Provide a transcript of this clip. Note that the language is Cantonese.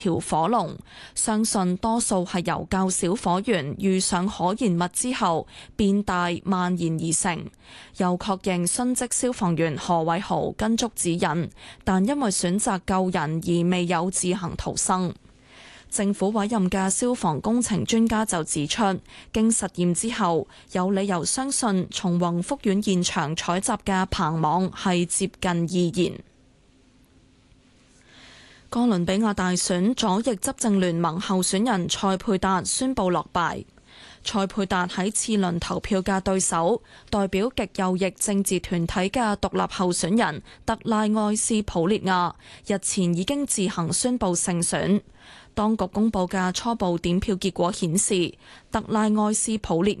條火龍，相信多數係由較小火源遇上可燃物之後變大蔓延而成。又確認殉職消防員何偉豪跟足指引，但因為選擇救人而未有自行逃生。政府委任嘅消防工程專家就指出，經實驗之後，有理由相信從宏福苑現場採集嘅棚網係接近易燃。哥倫比亞大選左翼執政聯盟候選人塞佩達宣布落敗。塞佩達喺次輪投票嘅對手，代表極右翼政治團體嘅獨立候選人特賴愛斯普列亞，日前已經自行宣布勝選。當局公佈嘅初步點票結果顯示，特賴愛斯普列